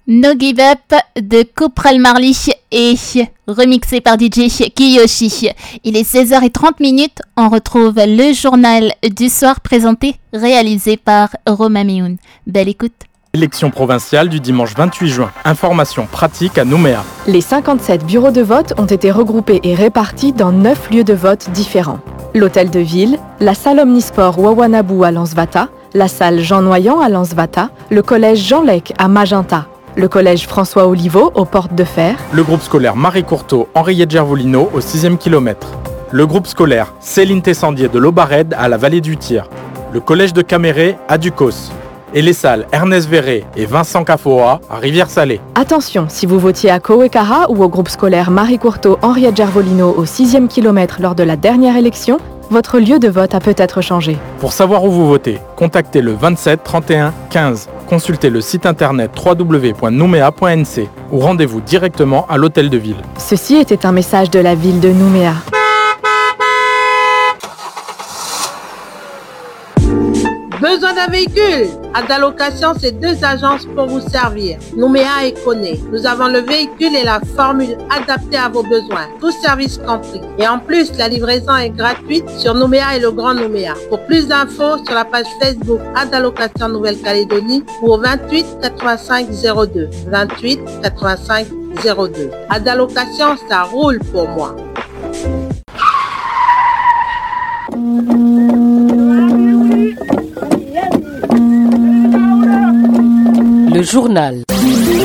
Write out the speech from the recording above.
No Give Up de Kopral Marley et remixé par DJ Kiyoshi. Il est 16h30, on retrouve le journal du soir présenté, réalisé par Roma Meoun. Belle écoute. Élection provinciale du dimanche 28 juin. Information pratique à Nouméa. Les 57 bureaux de vote ont été regroupés et répartis dans 9 lieux de vote différents. L'hôtel de ville, la salle omnisport Wawanabou à Lansvata, la salle Jean Noyant à Lansvata, le collège Jean Lec à Magenta, le collège François Oliveau aux Portes de Fer, le groupe scolaire Marie Courteau Henriette Gervolino au 6e kilomètre, le groupe scolaire Céline Tessandier de l'Aubarède à la vallée du Tir, le collège de Caméré à Ducos et les salles Ernest Verré et Vincent Cafoa à Rivière-Salée. Attention, si vous votiez à Kowekara ou au groupe scolaire Marie Courteau Henriette Gervolino au 6e kilomètre lors de la dernière élection, votre lieu de vote a peut-être changé. Pour savoir où vous votez, contactez le 27 31 15. Consultez le site internet www.noumea.nc ou rendez-vous directement à l'hôtel de ville. Ceci était un message de la ville de Nouméa. Besoin d'un véhicule? Adalocation, c'est 2 agences pour vous servir. Nouméa et Koné. Nous avons le véhicule et la formule adaptée à vos besoins. Tout service compris. Et en plus, la livraison est gratuite sur Nouméa et le Grand Nouméa. Pour plus d'infos, sur la page Facebook Adalocation Nouvelle-Calédonie ou au 28 85 02. 28 85 02. Adalocation, ça roule pour moi. Le journal.